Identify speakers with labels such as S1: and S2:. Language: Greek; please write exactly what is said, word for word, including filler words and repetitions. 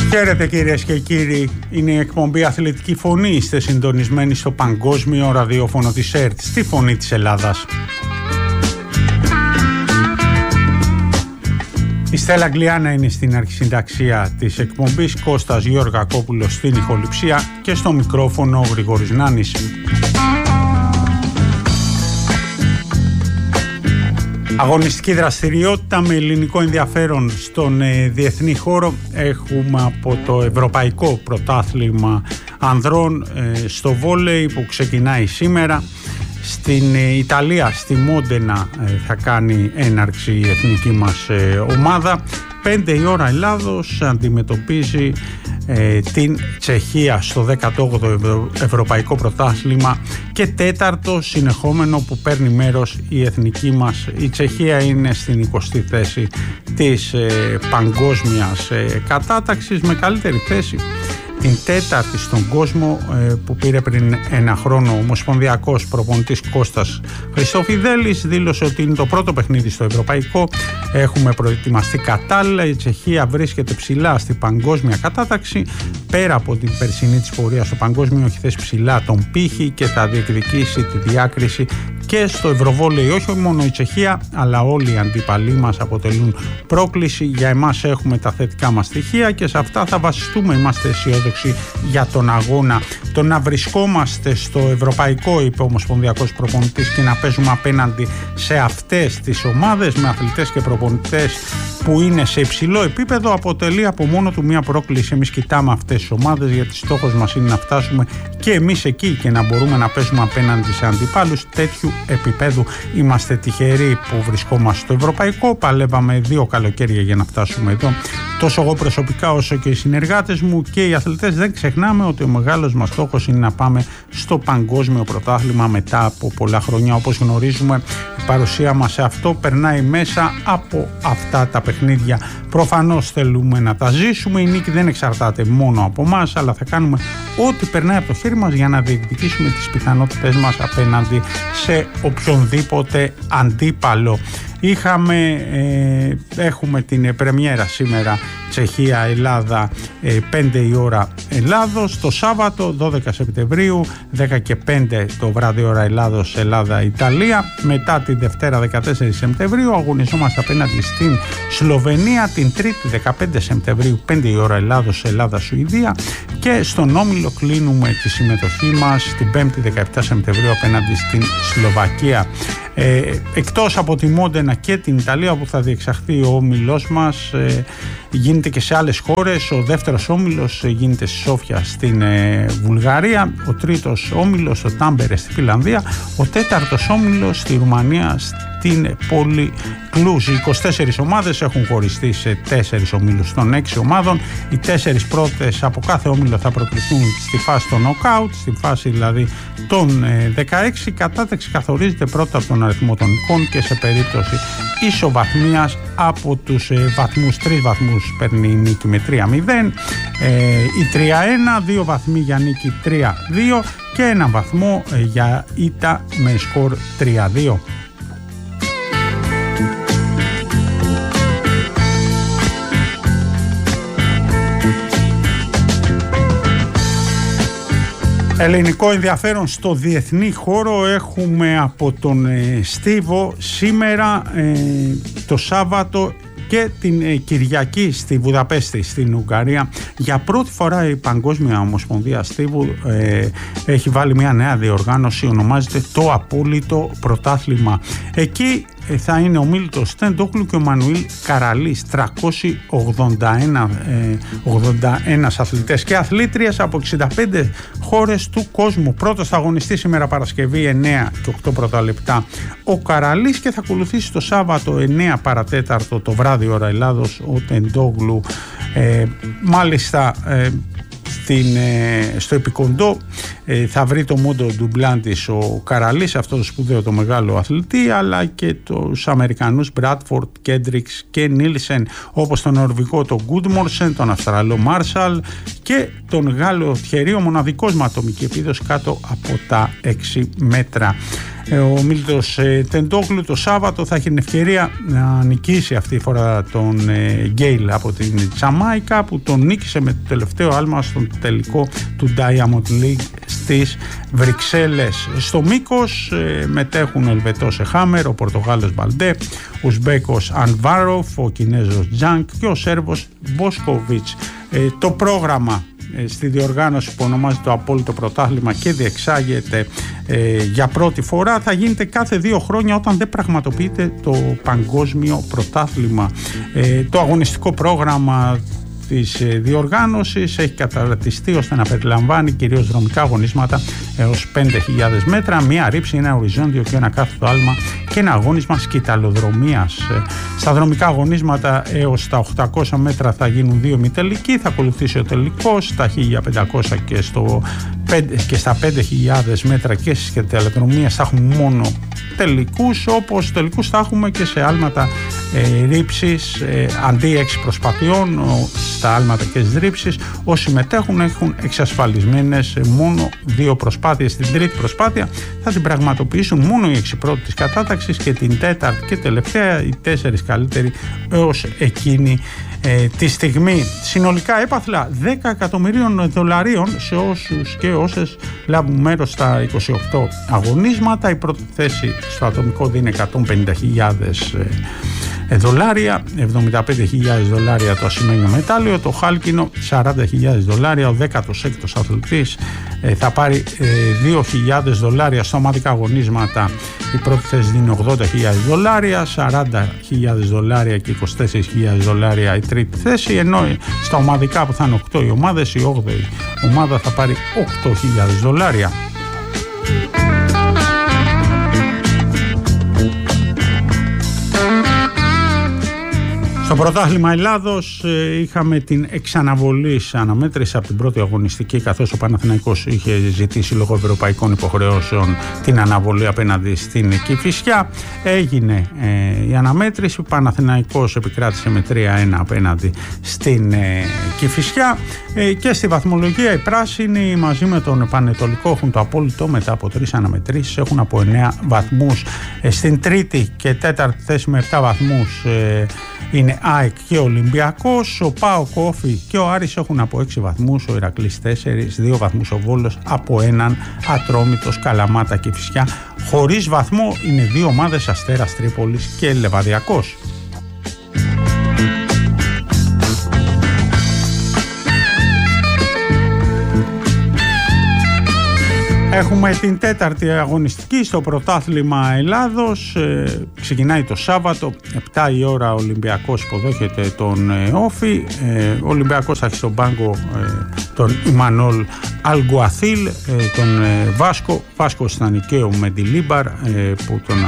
S1: Χαίρετε κυρίες και κύριοι, είναι η εκπομπή Αθλητική Φωνή. Είστε συντονισμένοι στο παγκόσμιο ραδιόφωνο της ΕΡΤ, στη Φωνή της Ελλάδας. Η Στέλλα Αγγλιάνα είναι στην αρχισυνταξία της εκπομπής, Κώστας Γεωργακόπουλος στην ηχοληψία και στο μικρόφωνο ο Γρηγόρης Νάνης. Αγωνιστική δραστηριότητα με ελληνικό ενδιαφέρον στον ε, διεθνή χώρο. Έχουμε από το Ευρωπαϊκό Πρωτάθλημα Ανδρών ε, στο βόλεϊ που ξεκινάει σήμερα. Στην ε, Ιταλία, στη Μόντενα ε, θα κάνει έναρξη η εθνική μας ε, ομάδα. Πέντε η ώρα Ελλάδος αντιμετωπίζει ε, την Τσεχία στο δέκατο όγδοο Ευρω... Ευρωπαϊκό Πρωτάθλημα και τέταρτο συνεχόμενο που παίρνει μέρος η εθνική μας. Η Τσεχία είναι στην εικοστή θέση της ε, παγκόσμιας ε, κατάταξης, με καλύτερη θέση την τέταρτη στον κόσμο ε, που πήρε πριν ένα χρόνο ο ομοσπονδιακός προπονητής Κώστας Χριστοφιδέλης. Δήλωσε ότι είναι το πρώτο παιχνίδι στο ευρωπαϊκό, έχουμε προετοιμαστεί κατάλληλα, η Τσεχία βρίσκεται ψηλά στην παγκόσμια κατάταξη, πέρα από την περσινή της πορεία στο παγκόσμιο έχει θέσει ψηλά τον πύχη και θα διεκδικήσει τη διάκριση και στο ευρωβόλεϊ. Όχι μόνο η Τσεχία αλλά όλοι οι αντίπαλοι μας αποτελούν πρόκληση. Για εμάς έχουμε τα θετικά μας στοιχεία και σε αυτά θα βασιστούμε. Είμαστε αισιόδοξοι για τον αγώνα. Το να βρισκόμαστε στο ευρωπαϊκό, είπε ο ομοσπονδιακός προπονητής, και να παίζουμε απέναντι σε αυτές τις ομάδες με αθλητές και προπονητές που είναι σε υψηλό επίπεδο αποτελεί από μόνο του μια πρόκληση. Εμείς κοιτάμε αυτές τις ομάδες γιατί στόχος μας είναι να φτάσουμε και εμείς εκεί και να μπορούμε να παίζουμε απέναντι σε αντιπάλους τέτοιου επίπεδου. Είμαστε τυχεροί που βρισκόμαστε στο ευρωπαϊκό, παλεύαμε δύο καλοκαίρια για να φτάσουμε εδώ. Τόσο εγώ προσωπικά όσο και οι συνεργάτες μου και οι αθλητές δεν ξεχνάμε ότι ο μεγάλος μας στόχος είναι να πάμε στο παγκόσμιο πρωτάθλημα μετά από πολλά χρόνια. Όπως γνωρίζουμε, η παρουσία μας σε αυτό περνάει μέσα από αυτά τα παιχνίδια. Προφανώς θέλουμε να τα ζήσουμε, η νίκη δεν εξαρτάται μόνο από εμάς, αλλά θα κάνουμε ό,τι περνάει από το χέρι μας για να διεκδικήσουμε τις πιθανότητες μας απέναντι σε οποιονδήποτε αντίπαλο. Είχαμε, ε, έχουμε την πρεμιέρα σήμερα Τσεχία-Ελλάδα, ε, πέντε η ώρα Ελλάδος. Το Σάββατο δώδεκα Σεπτεμβρίου, δέκα και πέντε το βράδυ ώρα Ελλάδος, Ελλάδα-Ιταλία. Μετά τη Δευτέρα δεκατέσσερα Σεπτεμβρίου αγωνιζόμαστε απέναντι στην Σλοβενία. Την Τρίτη δεκαπέντε Σεπτεμβρίου, πέντε η ώρα Ελλάδος, Ελλάδα-Σουηδία. Και στον όμιλο κλείνουμε τη συμμετοχή μας την Πέμπτη δεκαεπτά Σεπτεμβρίου απέναντι στην Σλοβακία. Ε, εκτός από τη Μόντενα και την Ιταλία που θα διεξαχθεί ο όμιλος μας, ε, γίνεται και σε άλλες χώρες. Ο δεύτερος όμιλος γίνεται στη Σόφια στην ε, Βουλγαρία, ο τρίτος όμιλος στο Τάμπερε στη Φιλανδία, ο τέταρτος όμιλος στη Ρουμανία στην πόλη Κλούζ. Οι είκοσι τέσσερις ομάδες έχουν χωριστεί σε τέσσερις ομίλους των έξι ομάδων. Οι τέσσερις πρώτες από κάθε όμιλο θα προκληθούν στη φάση των νοκάουτ, στη φάση δηλαδή των ε, δεκαέξι. Η κατάταξη καθορίζεται πρώτα από τον αριθμό των εικόν και σε περίπτωση ισοβαθμίας από τους ε, βαθμούς, τρεις βαθμούς παίρνει η νίκη με τρία μηδέν, ε, η τρία ένα, δύο βαθμοί για νίκη τρία δύο και ένα βαθμό ε, για ήττα με σκορ τρία δύο. Ελληνικό ενδιαφέρον στο διεθνή χώρο έχουμε από τον ε, Στίβο σήμερα, ε, το Σάββατο και την ε, Κυριακή στη Βουδαπέστη στην Ουγγαρία. Για πρώτη φορά η Παγκόσμια Ομοσπονδία Στίβου ε, έχει βάλει μια νέα διοργάνωση, ονομάζεται το Απόλυτο Πρωτάθλημα. Εκεί θα είναι ο Μίλτος Στεντόκλου και ο Μανουήλ Καραλής, τριακόσιοι ογδόντα ένα, ε, ογδόντα ένα αθλητές και αθλήτριες από εξήντα πέντε χώρες του κόσμου. Πρώτος θα αγωνιστεί σήμερα Παρασκευή εννέα και οκτώ πρώτα λεπτά ο Καραλής και θα ακολουθήσει το Σάββατο εννέα παρατέταρτο το βράδυ ώρα Ελλάδος ο Τεντόγλου. Ε, μάλιστα ε, Στην, ε, στο επικοντό ε, θα βρει το μόντο ντουμπλάν της ο Καραλής, αυτό το σπουδαίο το μεγάλο αθλητή, αλλά και τους Αμερικανούς Μπράτφορντ, Κέντριξ και Νίλσεν, όπως τον Νορβηγό τον Γκούντμορσεν, τον Αυστραλό Μάρσαλ και τον Γάλλο Θιερί, ο μοναδικός με ατομική επίδοση κάτω από τα έξι μέτρα. Ο Μίλτος Τεντόγλου το Σάββατο θα έχει την ευκαιρία να νικήσει αυτή τη φορά τον Γκέιλ από την Τζαμάικα, που τον νίκησε με το τελευταίο άλμα στον τελικό του Diamond League στις Βρυξέλλες. Στο μήκος μετέχουν ο Ελβετός Εχάμερ, ο Πορτογάλος Μπαλντέ, ο Ουσμπέκος Ανβάροφ, ο Κινέζος Τζάνκ και ο Σέρβος Μποσκοβίτς. Το πρόγραμμα στη διοργάνωση που ονομάζεται το Απόλυτο Πρωτάθλημα και διεξάγεται ε, για πρώτη φορά, θα γίνεται κάθε δύο χρόνια όταν δεν πραγματοποιείται το Παγκόσμιο Πρωτάθλημα. Ε, το αγωνιστικό πρόγραμμα της διοργάνωσης έχει καταρτιστεί ώστε να περιλαμβάνει κυρίως δρομικά αγωνίσματα έως πέντε χιλιάδες μέτρα, μία ρήψη, ένα οριζόντιο και ένα κάθετο άλμα και ένα αγώνισμα σκυταλοδρομίας. Στα δρομικά αγωνίσματα έως τα οκτακόσια μέτρα θα γίνουν δύο ημιτελικοί, θα ακολουθήσει ο τελικός, στα χίλια πεντακόσια και, στο, και στα πέντε χιλιάδες μέτρα και στις σκυταλοδρομίες θα έχουμε μόνο τελικούς, όπως τελικούς θα έχουμε και σε άλματα ε, ρήψης, ε, αντί έξι προσπαθειών ο, στα άλματα και στις ρήψεις όσοι συμμετέχουν έχουν εξασφαλισμένες μόνο δύο προσπάθειες. Στην τρίτη προσπάθεια θα την πραγματοποιήσουν μόνο οι έξι πρώτοι της κατάταξης και την τέταρτη και τελευταία οι τέσσερις καλύτεροι έως εκείνη ε, τη στιγμή. Συνολικά έπαθλα δέκα εκατομμυρίων δολαρίων σε όσους και όσες λάβουν μέρος στα είκοσι οκτώ αγωνίσματα. Η πρώτη θέση στο ατομικό δίνει εκατόν πενήντα χιλιάδες δολάρια, εβδομήντα πέντε χιλιάδες δολάρια το ασημένιο μετάλλιο, το χάλκινο σαράντα χιλιάδες δολάρια, ο δέκατος έκτος αθλητής ε, θα πάρει ε, δύο χιλιάδες δολάρια. Στα ομαδικά αγωνίσματα η πρώτη θέση δίνει ογδόντα χιλιάδες δολάρια, σαράντα χιλιάδες δολάρια και είκοσι τέσσερις χιλιάδες δολάρια η τρίτη θέση, ενώ στα ομαδικά που θα είναι οκτώ οι ομάδες, η όγδοη ομάδα θα πάρει οκτώ χιλιάδες δολάρια. Στο πρωτάθλημα Ελλάδος ε, είχαμε την εξαναβολή αναμέτρηση από την πρώτη αγωνιστική, καθώς ο Παναθηναϊκός είχε ζητήσει λόγω ευρωπαϊκών υποχρεώσεων την αναβολή απέναντι στην Κηφισιά. Έγινε ε, η αναμέτρηση, ο Παναθηναϊκός επικράτησε με τρία ένα απέναντι στην ε, Κηφισιά ε, και στη βαθμολογία οι πράσινοι μαζί με τον Πανετολικό έχουν το απόλυτο μετά από τρεις αναμετρήσεις, έχουν από εννέα βαθμούς. Ε, στην τρίτη και τέταρτη θέση με επτά βαθμούς ε, είναι ΑΕΚ και Ολυμπιακός, ο ΠΑΟΚ, ο Όφη και ο Άρης έχουν από έξι βαθμούς, ο Ηρακλής τέσσερα, δύο βαθμούς ο Βόλος από έναν, Ατρόμητος, Καλαμάτα και Κηφισιά χωρίς βαθμό είναι δύο ομάδες, Αστέρας Τρίπολης και Λεβαδιακός. Έχουμε την τέταρτη αγωνιστική στο πρωτάθλημα Ελλάδος, ε, ξεκινάει το Σάββατο, επτά η ώρα ο Ολυμπιακός υποδέχεται τον ε, Όφη, ε, ο Ολυμπιακός θα έχει στον πάγκο ε, τον Ιμανόλ Αλγκουαθίλ, ε, τον ε, Βάσκο, Βάσκος ήταν και ο Μεντιλίμπαρ ε, που τον